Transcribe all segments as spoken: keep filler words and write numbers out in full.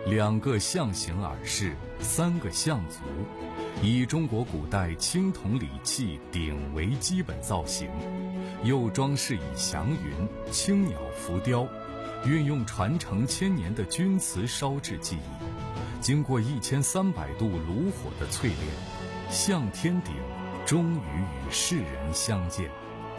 两个象形耳饰，三个象足，以中国古代青铜礼器鼎为基本造型，又装饰以祥云、青鸟浮雕，运用传承千年的钧瓷烧制技艺，经过一千三百度炉火的淬炼，象天鼎终于与世人相见。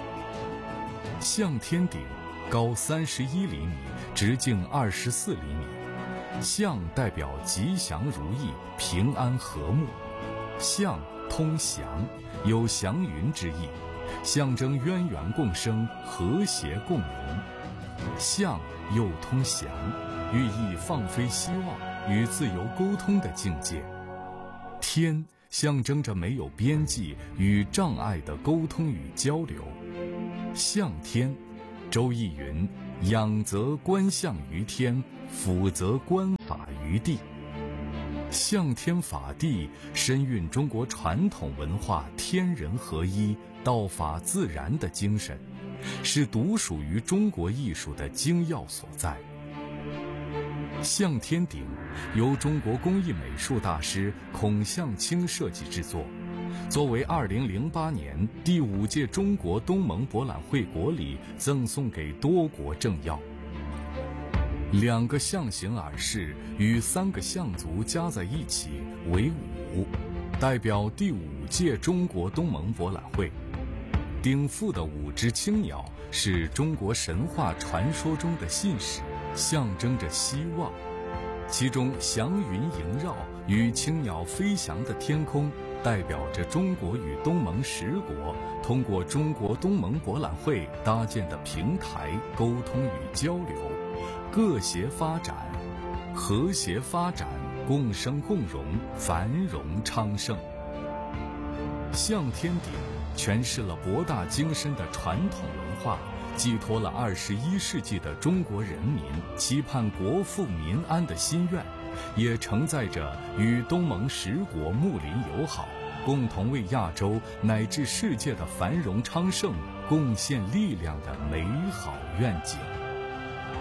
象天鼎高三十一厘米，直径二十四厘米。象代表吉祥如意、平安和睦，象通祥，有祥云之意，象征渊源共生、和谐共荣。象又通祥，寓意放飞希望与自由沟通的境界。天象征着没有边际与障碍的沟通与交流。象天，周易云：仰则观象于天，俯则观法于地。象天法地深蕴中国传统文化天人合一、道法自然的精神，是独属于中国艺术的精要所在。象天鼎由中国工艺美术大师孔象清设计制作，作为二零零八年第五届中国东盟博览会国礼赠送给多国政要。两个象形耳饰与三个象足加在一起为五，代表第五届中国东盟博览会。鼎腹的五只青鸟是中国神话传说中的信使，象征着希望。其中祥云萦绕与青鸟飞翔的天空，代表着中国与东盟十国通过中国东盟博览会搭建的平台沟通与交流，各协发展，和谐发展，共生共荣，繁荣昌盛。象天鼎诠释了博大精深的传统文化，寄托了二十一世纪的中国人民期盼国富民安的心愿，也承载着与东盟十国睦邻友好，共同为亚洲乃至世界的繁荣昌盛贡献力量的美好愿景。